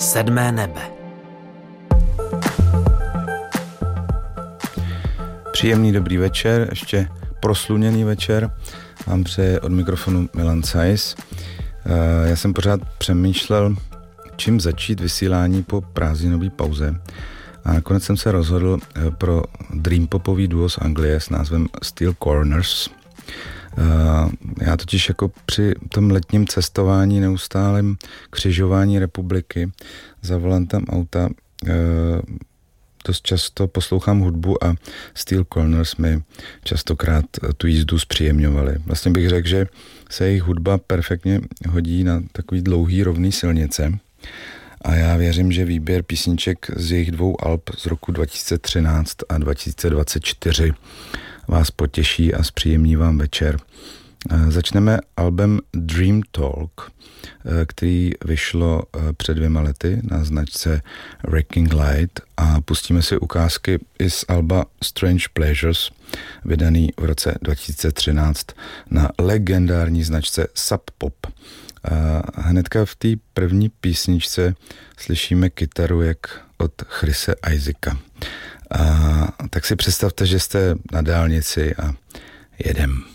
Sedmé nebe. Příjemný dobrý večer, ještě prosluněný večer. Vám přeje od mikrofonu Milan Sajs. Já jsem pořád přemýšlel, čím začít vysílání po prázdninové pauze. A nakonec jsem se rozhodl pro dream popový duo z Anglie s názvem Steel Corners. Já totiž jako při tom letním cestování, neustálém křižování republiky za volantem auta dost často poslouchám hudbu a Steel Corners mi častokrát tu jízdu zpříjemňovali. Vlastně bych řekl, že se jejich hudba perfektně hodí na takový dlouhý rovný silnice a já věřím, že výběr písniček z jejich dvou alb z roku 2013 a 2024 vás potěší a zpříjemní vám večer. Začneme albem Dream Talk, který vyšlo před 2 lety na značce Wrecking Light a pustíme si ukázky i z alba Strange Pleasures, vydaný v roce 2013 na legendární značce Sub Pop. Hnedka v té první písničce slyšíme kytaru jak od Chrise Isaaca. Tak si představte, že jste na dálnici a jedem.